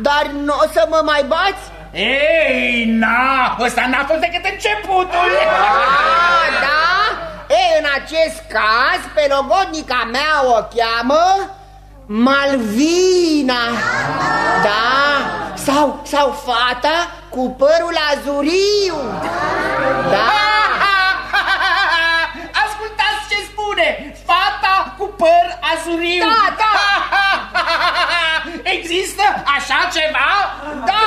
dar nu o să mă mai bați? Ei, na, ăsta n-a fost decât începutul. Da? Ei, în acest caz, pe logodnica mea o cheamă Malvina. Da? Sau fata cu părul azuriu. Da? Ascultați ce spune, fata cu păr azuriu. Da. Există așa ceva? Da.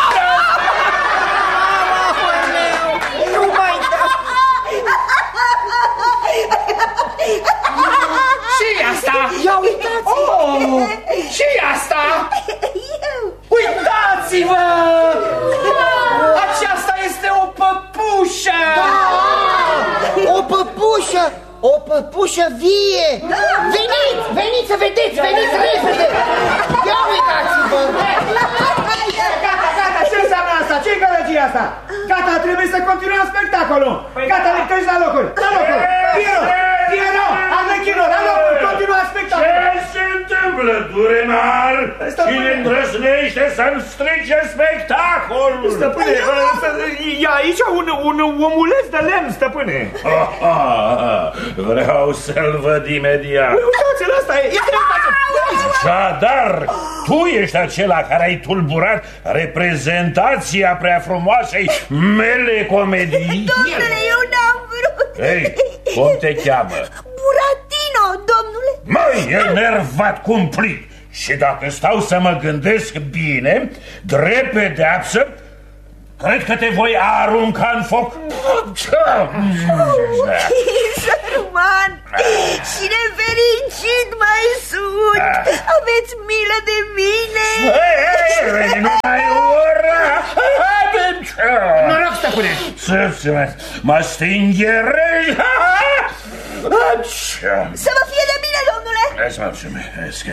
Nu mai Și asta? Ia uitați! Și asta? Uitați-vă! Aceasta este o păpușă! O păpușă! O păpușă vie! Veniți să vedeți! Veniți repede! Ia uitați-vă! Gata, ce înseamnă asta? Ce-i gălăgie asta? Gata, trebuie să continuăm spectacolul! Gata, lectorii la locuri! Piero! Arlecchino, la locuri! Continuăm spectacolul! Ce se întâmplă, Durenar? Cine îndrăznește să-mi strice spectacolul? Stăpâne, e aici un omuleț de lemn, stăpâne! Vreau să-l văd imediat. Uitați-l, ăsta e Așadar, tu ești acela care ai tulburat reprezentația prea frumoasei mele comedii? Domnule, eu n-am vrut. Ei, cum te cheamă? Buratino, domnule. Măi, enervat cumplit. Și dacă stau să mă gândesc bine, drept pedeapsă, cred că te voi arunca în foc. Sărman și nefericit mai sunt. Aveți milă de mine. Ei, nu mai ura. Noroc, stăpâne! Mă stingherești. Să vă fie de bine, domnule. Îți mulțumesc.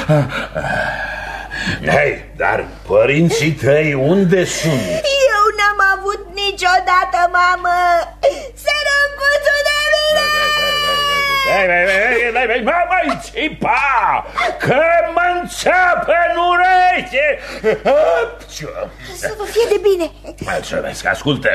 Hei, dar părinții tăi unde sunt? Eu n-am avut niciodată mamă. Sărăcuțul de mine. Mă mai țipa, că mă înțeapă în ureche. Să vă fie de bine. Mulțumesc, ascultă.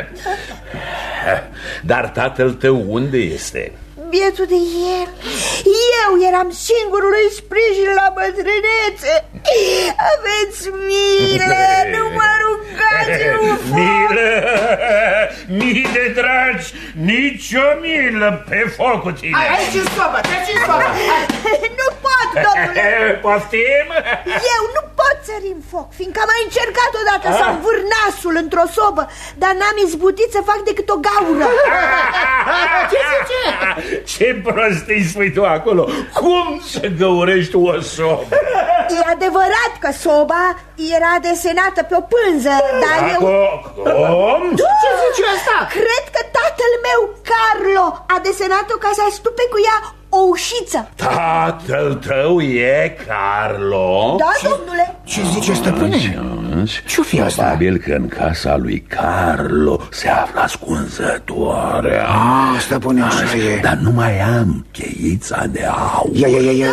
Dar tatăl tău unde este? Bietul de el. Eu eram singurul lui sprijin la bătrânețe. Aveți milă, nu mă aruncați în foc. Milă, mii de dragi, nici o milă pe foc cu tine. Aici în sobă, treci în sobă. Nu pot, domnule. Poftim? Eu nu pot sări în foc, fiindcă am mai încercat odată să învâr nasul într-o sobă, dar n-am izbutit să fac decât o gaură. Ce zice? Ce prostii spui tu acolo? Cum să găurești o sobă? E adevărat că soba era desenată pe o pânză, dar eu... Cum? Ce zice asta? Cred că tatăl meu, Carlo, a desenat-o ca să astupe cu ea o ușiță. Tatăl tău e Carlo? Da, domnule. Ce zice, stăpâne? Ce-o fi asta? Probabil că în casa lui Carlo se află ascunzătoarea. Stăpâne, așa e. Dar nu mai am cheița de aur. Ia.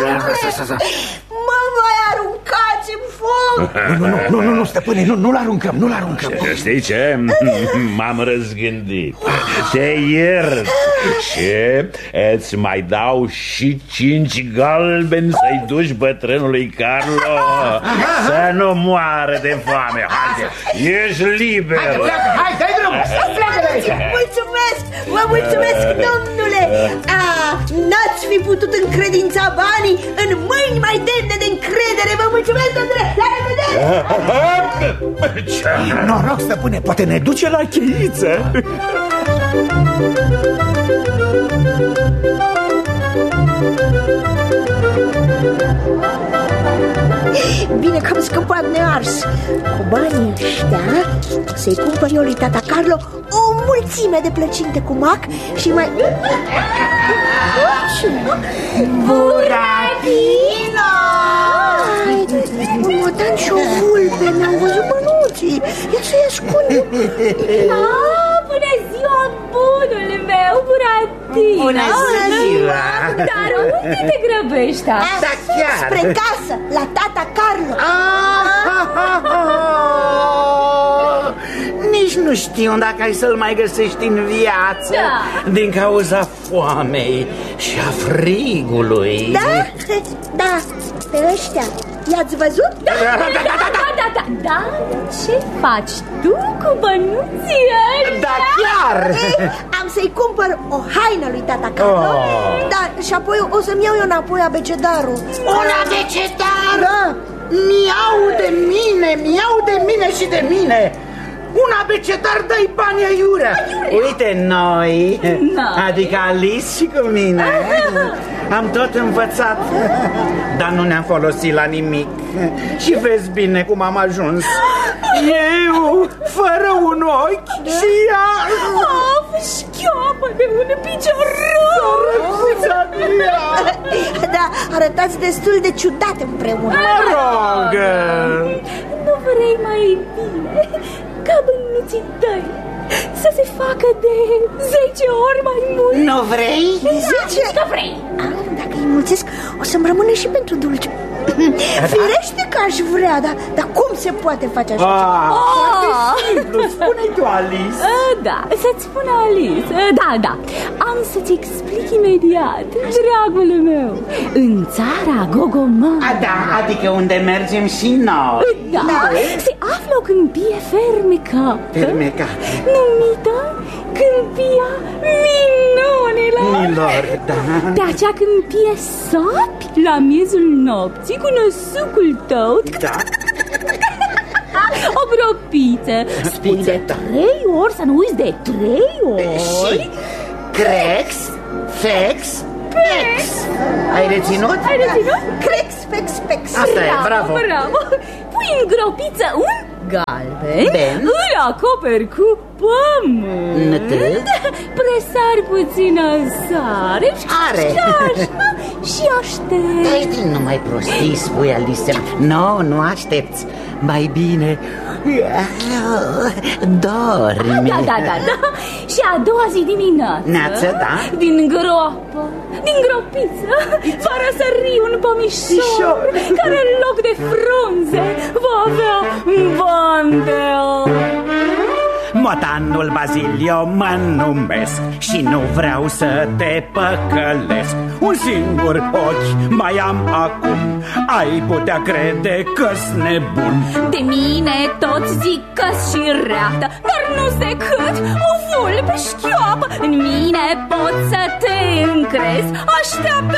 Mă mai aruncați în foc. Nu, stăpâne, nu-l aruncăm. Știi ce? M-am răzgândit. Te iert și îți mai dau și 5 galbeni să-i duci bătrânului Carlo să nu moară de foame. Haide, ești liber. Hai, dai drumul, pleacă de aici. Vă mulțumesc, domnule. N-ați fi putut încredința banii în mâini mai demne de încredere. Vă mulțumesc, domnule. La revedere. Noroc, stăpâne, poate ne duce la cheiță. Bine că am scăpat nears. Cu banii ăștia să-i cumpăr eu lui tata Carlo o mulțime de plăcinte cu mac și mai... Buratino! Un motan și o vulpe mi-au văzut mânuții. Ia să-i ascund. Bună ziua, bunul meu, Buratino. Bună ziua. Dar unde te grăbești? Da, chiar. Spre casă, la tata Carlo. nu știu dacă ai să-l mai găsești în viață. Da. Din cauza foamei și a frigului. Da? Da, pe ăștia i-ați văzut? Da. Dar ce faci tu cu bănuții ăștia? Da, chiar! Am să-i cumpăr o haină lui tata Carlo. Da, și apoi o să-mi iau eu înapoi abecedarul. Un abecedar? Da. Mi-au de mine și de mine. Un abecedar, dai bani aiurea. Uite, noi, adică Alice și cu mine, am tot învățat, dar nu ne-am folosit la nimic. Și vezi bine cum am ajuns. Eu, fără un ochi și ea Șchioapă de un picior rău. Da, arătați destul de ciudat împreună. Mă rog. Nu vrei mai bine ca bănuții tăi să se facă de 10 ori mai mult? Nu vrei? 10? Că vrei. Dacă îi mulțesc, o să-mi rămână și pentru dulce. Firește că aș vrea, dar cum se poate face așa ceva? Foarte simplu, spune-i tu, Alice. Da, să-ți spun Alice. Da, am să-ți explic imediat, dragul meu. În țara Gogomar. Da, adică unde mergem și noi. Da, se află o câmpie fermecată numită Câmpia Minunilor. De acea câmpie sapi la miezul nopții cu năsucul tău. Da. O gropiță. Spui de 3 ori, să nu uiți de 3 ori. Și crex, fex, pex. Ai reținut? Crex, fex, pex. Asta e, bravo. Pui în gropiță un galben, Ben. îl acoperi cu pământ, presari puțină sare și aștept. Deci nu mai prostii, spui Alice. Nu aștepți. Mai bine dormi. Da. Și a doua zi dimineață, din groapă, din gropiță, va răsări un pomișor care în loc de frunze va avea bandel. Motanul Bazilio mă numesc și nu vreau să te păcălesc. Un singur ochi mai am acum, ai putea crede că-s nebun. De mine toți zic că-s și reată, dar nu-s decât o vulpe șchioapă. În mine poți să te încrezi, așteaptă